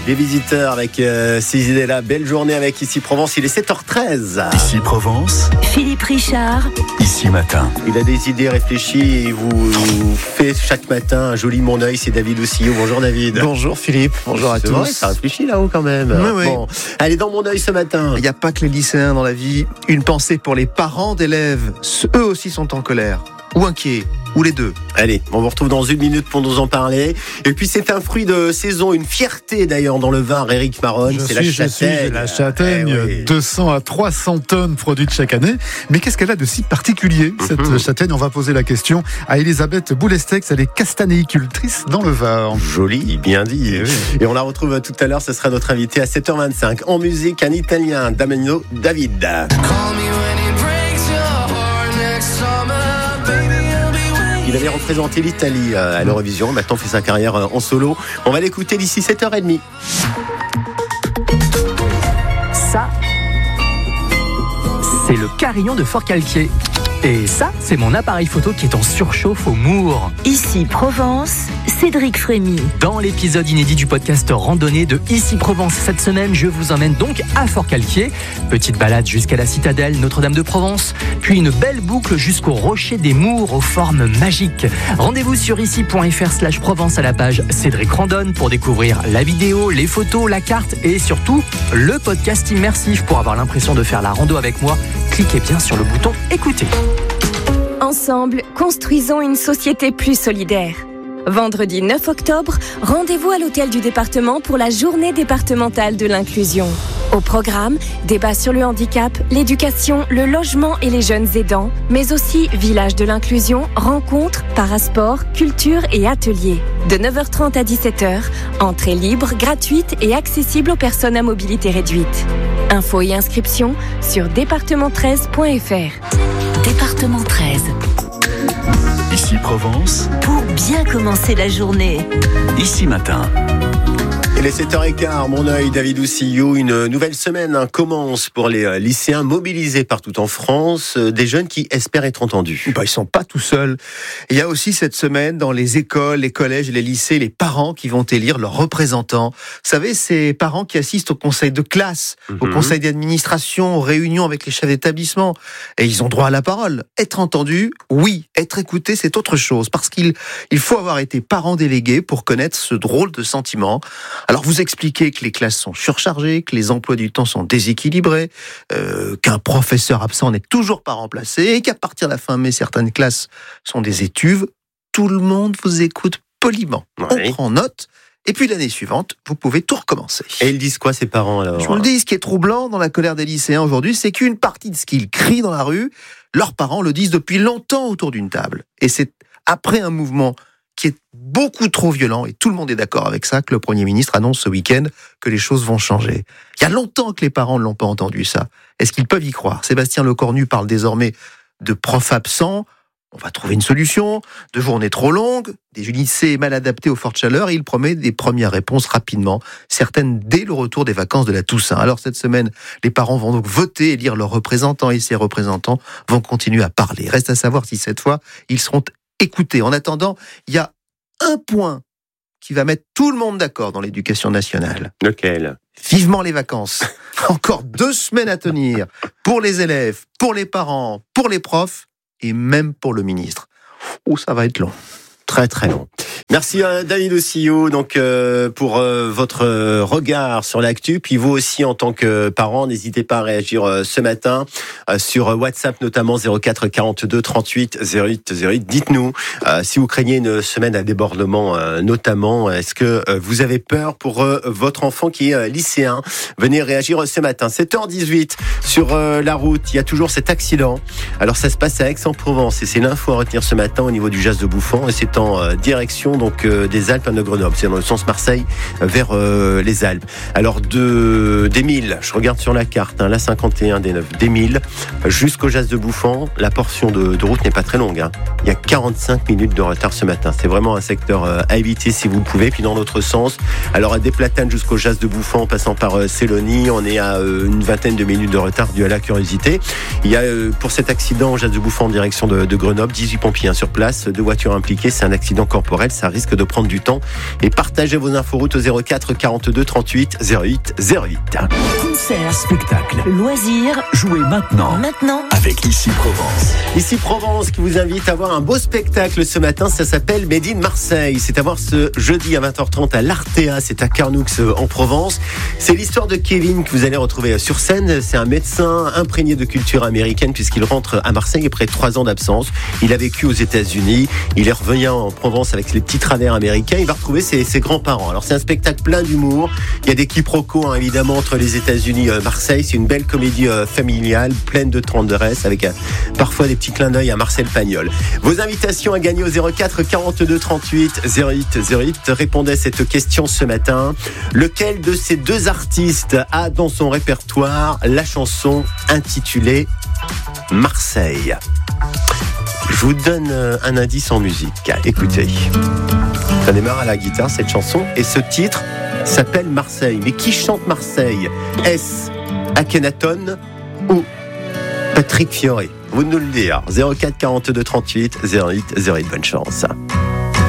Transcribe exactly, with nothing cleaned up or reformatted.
Les visiteurs avec euh, ces idées-là. Belle journée avec Ici Provence, il est sept heures treize. Ici Provence, Philippe Richard. Ici Matin. Il a des idées réfléchies et il vous fait chaque matin un joli mon œil. C'est David Oussillou. Bonjour David. Bonjour Philippe, bonjour à C'est tous. vrai, ça réfléchit là-haut quand même. Oui, oui. Bon, allez, dans mon œil ce matin. Il n'y a pas que les lycéens dans la vie. Une pensée pour les parents d'élèves. Eux aussi sont en colère. Ou inquiets. Ou les deux. Allez, on vous retrouve dans une minute pour nous en parler. Et puis c'est un fruit de saison, une fierté d'ailleurs dans le Var, Éric Maronne, Je c'est suis, la je suis, châtaigne. la châtaigne, Eh oui. deux cents à trois cents tonnes produites chaque année. Mais qu'est-ce qu'elle a de si particulier, cette Mhm. châtaigne? On va poser la question à Elisabeth Boulestex, elle est castanéicultrice dans le Var. Joli, bien dit. Eh oui. Et on la retrouve tout à l'heure, ce sera notre invité à sept heures vingt-cinq. En musique, un Italien, Damiano David. Il avait représenté l'Italie à l'Eurovision, maintenant fait sa carrière en solo. On va l'écouter d'ici sept heures trente. Ça, c'est le carillon de Fort-Calquier. Et ça, c'est mon appareil photo qui est en surchauffe au Mour. Ici Provence, Cédric Frémy. Dans l'épisode inédit du podcast Randonnée de Ici Provence, cette semaine, je vous emmène donc à Fort-Calquier. Petite balade jusqu'à la citadelle Notre-Dame de Provence, puis une belle boucle jusqu'au rocher des Mours aux formes magiques. Rendez-vous sur ici.fr slash Provence à la page Cédric Randonne pour découvrir la vidéo, les photos, la carte et surtout le podcast immersif pour avoir l'impression de faire la rando avec moi. Cliquez bien sur le bouton écouter. Ensemble, construisons une société plus solidaire. Vendredi neuf octobre, rendez-vous à l'hôtel du département pour la journée départementale de l'inclusion. Au programme, débat sur le handicap, l'éducation, le logement et les jeunes aidants, mais aussi village de l'inclusion, rencontres, parasport, culture et ateliers. De neuf heures trente à dix-sept heures, entrée libre, gratuite et accessible aux personnes à mobilité réduite. Infos et inscriptions sur département treize point f r. Département treize. Ici Provence, Pour bien commencer la journée. Ici Matin. Il est sept heures quinze, mon œil, David Oussillou. Une nouvelle semaine hein, commence pour les euh, lycéens mobilisés partout en France, euh, des jeunes qui espèrent être entendus. Bah, ils sont pas tout seuls. Il y a aussi cette semaine dans les écoles, les collèges et les lycées, les parents qui vont élire leurs représentants. Vous savez, ces parents qui assistent au conseil de classe, Mhm. au conseil d'administration, aux réunions avec les chefs d'établissement. Et ils ont droit à la parole. Être entendu, oui. Être écouté, c'est autre chose. Parce qu'il il faut avoir été parent délégué pour connaître ce drôle de sentiment. Alors vous expliquez que les classes sont surchargées, que les emplois du temps sont déséquilibrés, euh, qu'un professeur absent n'est toujours pas remplacé et qu'à partir de la fin mai, certaines classes sont des étuves. Tout le monde vous écoute poliment. Ouais. On prend note et puis l'année suivante, vous pouvez tout recommencer. Et ils disent quoi ces parents alors? Je vous le dis, ce qui est troublant dans la colère des lycéens aujourd'hui, c'est qu'une partie de ce qu'ils crient dans la rue, leurs parents le disent depuis longtemps autour d'une table. Et c'est après un mouvement qui est beaucoup trop violent, et tout le monde est d'accord avec ça, que le Premier ministre annonce ce week-end que les choses vont changer. Il y a longtemps que les parents ne l'ont pas entendu, ça. Est-ce qu'ils peuvent y croire? Sébastien Lecornu parle désormais de profs absents. On va trouver une solution, de journées trop longues, des lycées mal adaptés aux fortes chaleurs, et il promet des premières réponses rapidement, certaines dès le retour des vacances de la Toussaint. Alors cette semaine, les parents vont donc voter, élire leurs représentants, et ces représentants vont continuer à parler. Reste à savoir si cette fois, ils seront écoutés. En attendant, il y a un point qui va mettre tout le monde d'accord dans l'éducation nationale. Lequel? Vivement les vacances. Encore deux semaines à tenir pour les élèves, pour les parents, pour les profs et même pour le ministre. Oh, ça va être long. Très très long. Merci à David Oussillou donc euh, pour euh, votre euh, regard sur l'actu. Puis vous aussi en tant que parent, n'hésitez pas à réagir euh, ce matin euh, sur WhatsApp notamment zéro quatre quarante-deux trente-huit zéro huit zéro huit. Dites-nous euh, si vous craignez une semaine à débordement euh, notamment. Est-ce que euh, vous avez peur pour euh, votre enfant qui est euh, lycéen? Venez réagir ce matin. sept heures dix-huit sur euh, la route. Il y a toujours cet accident. Alors ça se passe à Aix-en-Provence et c'est l'info à retenir ce matin au niveau du Jas de Bouffan et c'est en euh, direction donc euh, des Alpes de Grenoble, c'est dans le sens Marseille euh, vers euh, les Alpes. Alors de des Milles, je regarde sur la carte, hein, la cinquante et un des neuf, des Milles jusqu'au Jas de Bouffan, la portion de, de route n'est pas très longue. Hein. Il y a quarante-cinq minutes de retard ce matin. C'est vraiment un secteur euh, à éviter si vous le pouvez. Puis dans l'autre sens, alors à des Platanes jusqu'au Jas de Bouffan, en passant par euh, Célonie, on est à euh, une vingtaine de minutes de retard dû à la curiosité. Il y a euh, pour cet accident au Jas de Bouffan en direction de, de Grenoble, dix-huit pompiers hein, sur place, deux voitures impliquées. C'est un accident corporel. ça risque de prendre du temps. Et partagez vos inforoutes au zéro quatre quarante-deux trente-huit zéro huit zéro huit. Concert, Spectacle. loisirs, Jouez maintenant maintenant. avec Ici Provence. Ici Provence qui vous invite à voir un beau spectacle ce matin, ça s'appelle Made in Marseille. C'est à voir ce jeudi à vingt heures trente à l'Artea, c'est à Carnoux en Provence. C'est l'histoire de Kevin que vous allez retrouver sur scène. C'est un médecin imprégné de culture américaine puisqu'il rentre à Marseille après trois ans d'absence. Il a vécu aux États-Unis, il est revenu en Provence avec les petits travers américains. Il va retrouver ses, ses grands-parents. Alors c'est un spectacle plein d'humour. Il y a des quiproquos hein, évidemment entre les États-Unis et euh, Marseille. C'est une belle comédie euh, familiale, pleine de tendresse, avec euh, parfois des petits clins d'œil à Marcel Pagnol. Vos invitations à gagner au zéro quatre quarante-deux trente-huit zéro huit zéro huit. Répondez à cette question ce matin. Lequel de ces deux artistes a dans son répertoire la chanson intitulée Marseille? Je vous donne un indice en musique. Écoutez. Ça démarre à la guitare, cette chanson, et ce titre s'appelle Marseille. Mais qui chante Marseille? Est-ce Akhenaton ou Patrick Fiori? Vous nous le direz. zéro quatre quarante-deux trente-huit zéro huit zéro huit. Bonne chance.